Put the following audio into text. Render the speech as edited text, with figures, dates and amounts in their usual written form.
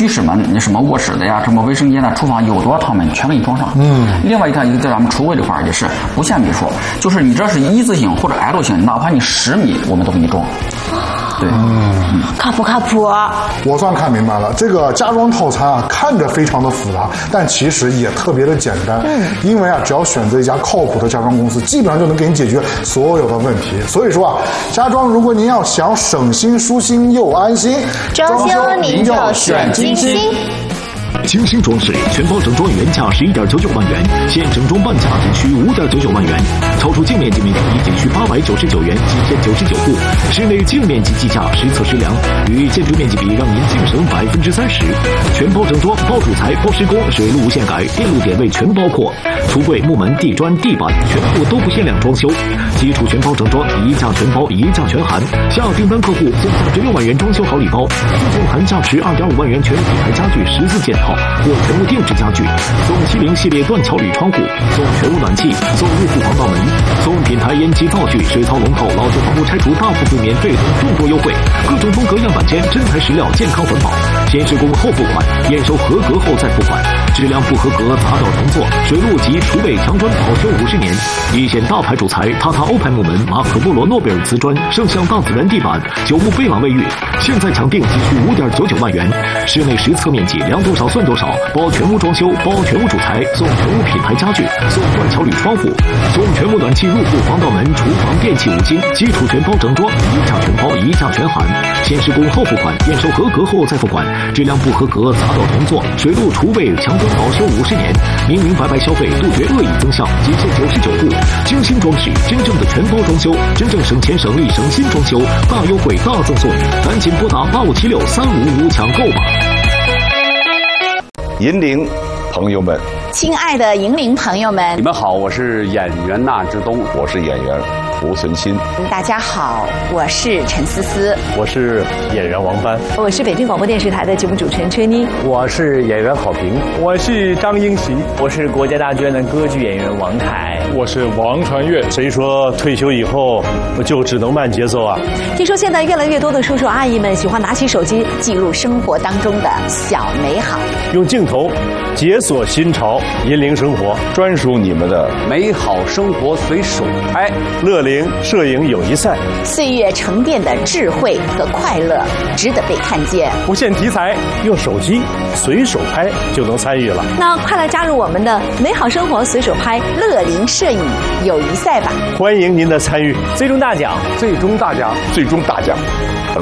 居室门，什么卧室的呀，什么卫生间的、厨房有多少套门，全给你装上。另外一个在咱们橱柜这块也是不限米数，就是你这是一字形或者 L 型，哪怕你10米，我们都给你装。对， 靠谱靠谱。 我算看明白了，这个家装套餐啊，看着非常的复杂，但其实也特别的简单。因为啊，只要选择一家靠谱的家装公司，基本上就能给你解决所有的问题。所以说啊，家装如果您要想省心、舒心又安心， 装修您就选金星。 精心装饰全包整装原价11.99万元，现整装半价仅需5.99万元，超出净面积面积仅需899元，极限99户，室内净面积计价实测实量，与建筑面积比让您净省30%。全包整装，包主材、包施工、水路无限改，电路点位全包括，橱柜、木门、地砖、地板全部都不限量装修，基础全包整装，一价全包，一价全含。下订单客户送36万元装修好礼包，附送含价值2.5万元全品牌家具14件套或全屋定制家具，送70系列断桥铝窗户，送全屋暖气，送入户防盗门，送品牌烟机道具、水槽龙头、老旧房屋拆除大幅度免费等众多优惠，各种风格样板间真材实料，健康环保，先施工后付款，验收合格后再付款，质量不合格砸掉重做，水路及厨卫墙砖保修50年，一线大牌主材塔塔欧派木门、马可波罗诺贝尔瓷砖、圣象大自然地板、九牧贝朗卫浴，现在抢订仅需5.99万元，室内实测面积量多少算多少，包全屋装修，包全屋主材，送全屋品牌家具，送断桥铝窗户，送全屋暖气入户防盗门、厨房电器5金，基础全包整装，一价全包，一价全含，先施工后付款，验收合格后再付款，质量不合格砸掉重做，水路厨卫墙砖保修50年，明明白白消费，杜绝恶意增项，极限99户，精心装饰，真正的全包装修，真正省钱省力省心装修，大优惠大赠送，赶紧拨打85763555抢购吧！ 银陵朋友们， 亲爱的银陵朋友们， 你们好，我是演员纳之东， 我是演员胡存新。 大家好，我是陈思思， 我是演员王帆， 我是北京广播电视台的节目主持人崔妮， 我是演员郝平， 我是张英喜， 我是国家大剧院的歌剧演员王凯， 我是王传岳。 谁说退休以后就只能慢节奏啊？ 听说现在越来越多的叔叔阿姨们喜欢拿起手机记录生活当中的小美好， 用镜头解锁新潮，引领生活， 专属你们的美好生活随手拍。 乐龄摄影友谊赛， 岁月沉淀的智慧和快乐值得被看见。 不限题材， 用手机随手拍就能参与了。 那快来加入我们的美好生活随手拍乐龄摄影友谊赛吧！ 欢迎您的参与， 最终大奖， 最终大奖，最终大奖。